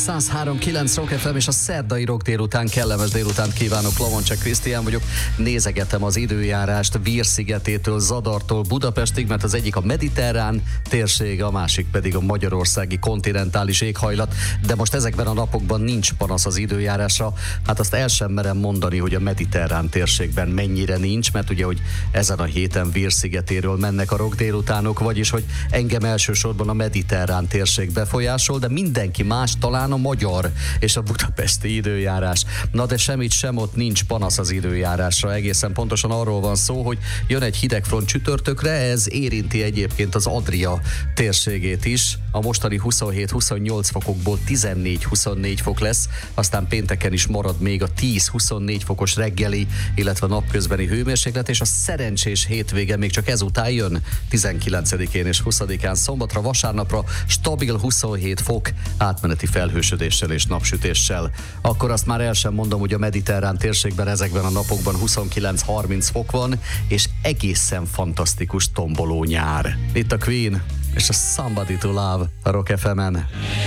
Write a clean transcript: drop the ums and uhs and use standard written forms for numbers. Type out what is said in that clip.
103.9 Rock FM és a szerdai rock délután, kellemes délutánt kívánok. Lamoncsek Krisztián vagyok, nézegetem az időjárást Vír-szigetétől, Zadartól Budapestig, mert az egyik a mediterrán térség, a másik pedig a magyarországi kontinentális éghajlat, de most ezekben a napokban nincs panasz az időjárásra. Hát azt el sem merem mondani, hogy a mediterrán térségben mennyire nincs, mert ugye, hogy ezen a héten Vír-szigetéről mennek a rock délutánok, vagyis, hogy engem elsősorban a mediterrán térség befolyásol, de mindenki más, talán a magyar és a budapesti időjárás. Na de semmit sem, ott nincs panasz az időjárásra. Egészen pontosan arról van szó, hogy jön egy hidegfront csütörtökre, ez érinti egyébként az Adria térségét is. A mostani 27-28 fokokból 14-24 fok lesz, aztán pénteken is marad még a 10-24 fokos reggeli, illetve napközbeni hőmérséklet, és a szerencsés hétvége még csak ezután jön, 19-én és 20-án szombatra, vasárnapra stabil 27 fok, átmeneti felhősödéssel és napsütéssel. Akkor azt már el sem mondom, hogy a mediterrán térségben ezekben a napokban 29-30 fok van, és egészen fantasztikus tomboló nyár. Itt a Queen és a Somebody to Love a Rock FM-en.